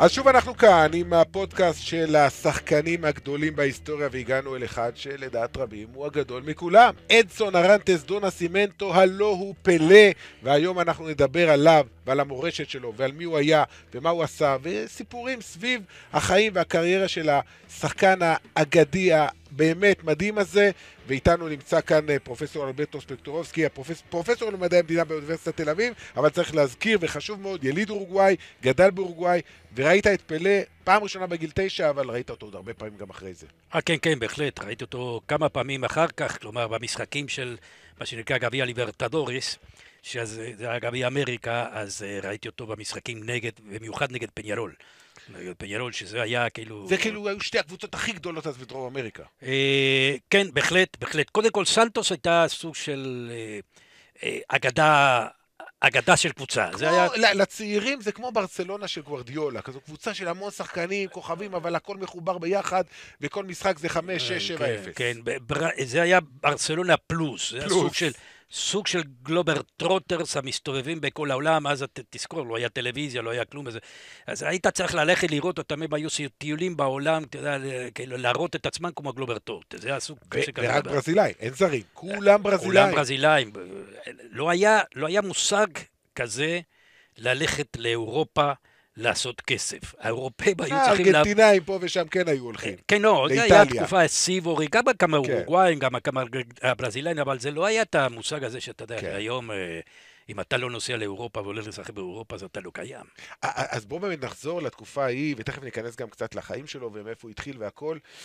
אז שוב אנחנו כאן עם הפודקאסט של השחקנים הגדולים בהיסטוריה, והגענו אל אחד שלדעת רבים הוא הגדול מכולם. אדסון ארנטס דו נסימנטו, הלא הוא פלא, והיום אנחנו נדבר עליו ועל המורשת שלו ועל מי הוא היה ומה הוא עשה, וסיפורים סביב החיים והקריירה של השחקן האגדי הבאמת מדהים הזה. ואיתנו נמצא כאן פרופסור אלברטו ספקטורובסקי, פרופסור למדעי המדינה באוניברסיטת תל אביב, אבל צריך להזכיר, וחשוב מאוד, יליד אורוגוואי, גדל באורוגוואי, וראית את פלא פעם ראשונה בגיל 9, אבל ראית אותו עוד הרבה פעמים גם אחרי זה. כן, בהחלט. ראיתי אותו כמה פעמים אחר כך, כלומר במשחקים של מה שנקרא גביע ליברטדוריס, שזה היה גביע אמריקה, אז ראיתי אותו במשחקים נגד, במיוחד נגד פניארול. פניארול, שזה היה כאילו... זה כאילו היו שתי הקבוצות הכי גדולות אז בדרום אמריקה. כן, בהחלט. קודם כל, סנטוס הייתה סוג של אגדה של קבוצה. לצעירים זה כמו ברצלונה של גוארדיולה, כזו קבוצה של המון שחקנים, כוכבים, אבל הכל מחובר ביחד, וכל משחק זה 5, 6, 7, 0. כן, זה היה ברצלונה פלוס. זה היה סוג של גלובר טרוטרס המסתובבים בכל העולם. אז תזכור, לא היה טלוויזיה, לא היה כלום. אז היית צריך ללכת לראות אותם, היו סיטיולים בעולם, להראות את עצמם כמו גלובר טרוטרס. זה היה סוג כזה. ורק ברזילאים, אין זרים, כולם ברזילאים. כולם ברזילאים. לא היה מושג כזה ללכת לאירופה לעשות כסף. האירופאים היו צריכים... ארגנטינאים פה ושם כן היו הולכים. כן, לא, זה היה תקופה סיבורי, גם כמה אורוגוואיים, גם כמה ברזילאים, אבל זה לא היה את המושג הזה שאתה יודע, היום... אם אתה לא נוסע לאירופה והולך לשחק באירופה, אז אתה לא קיים. אז בואו באמת נחזור לתקופה ההיא, ותכף ניכנס גם קצת לחיים שלו, ומאיפה הוא התחיל והכל.